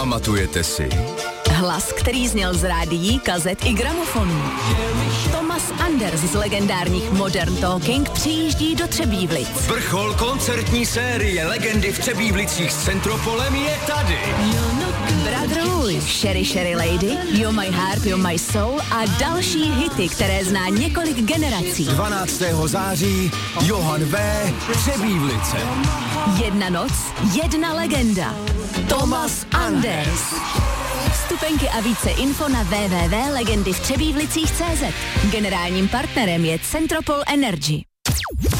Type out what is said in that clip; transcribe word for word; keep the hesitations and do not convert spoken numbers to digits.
Pamatujete si? Hlas, který zněl z rádií, kazet i gramofonů. Thomas Anders z legendárních Modern Talking přijíždí do Třebívlic. Vrchol koncertní série Legendy v Třebívlicích s Centropolem je tady. Brother Louis, Sherry Sherry Lady, You're My Heart, You're My Soul a další hity, které zná několik generací. dvanáctého září Johan V. Třebívlice. Jedna noc, jedna legenda. Thomas Anders. Vstupenky a více info na w w w tečka legendy v Třebívlicích tečka cé zet. Generálním partnerem je Centropol Energy.